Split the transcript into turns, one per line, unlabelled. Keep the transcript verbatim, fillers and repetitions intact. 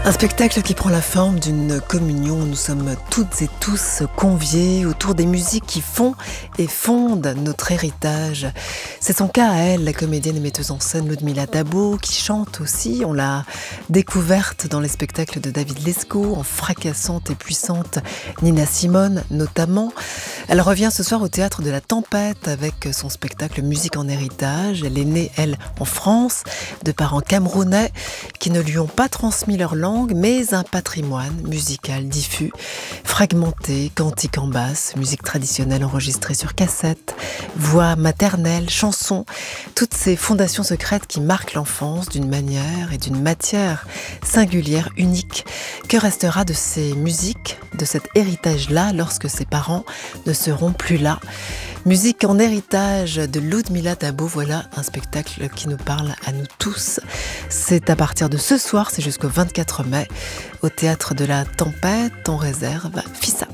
Un spectacle qui prend la forme d'une communion où nous sommes toutes et tous conviés autour des musiques qui font et fondent notre héritage. C'est son cas à elle, la comédienne et metteuse en scène Ludmila Dabo, qui chante aussi. On l'a découverte dans les spectacles de David Lescaut, en fracassante et puissante Nina Simone notamment. Elle revient ce soir au Théâtre de la Tempête avec son spectacle Musique en héritage. Elle est née, elle, en France, de parents camerounais qui ne lui ont pas transmis leur langue, mais un patrimoine musical diffus, fragmenté, cantique en basse, musique traditionnelle enregistrée sur cassette, voix maternelle, chansons, toutes ces fondations secrètes qui marquent l'enfance d'une manière et d'une matière singulière, unique. Que restera de ces musiques, de cet héritage-là, lorsque ses parents ne seront plus là ? Musique en héritage de Ludmila Dabo, voilà un spectacle qui nous parle à nous tous. C'est à partir de ce soir, c'est jusqu'au vingt-quatre mai, au Théâtre de la Tempête, on réserve Fissa.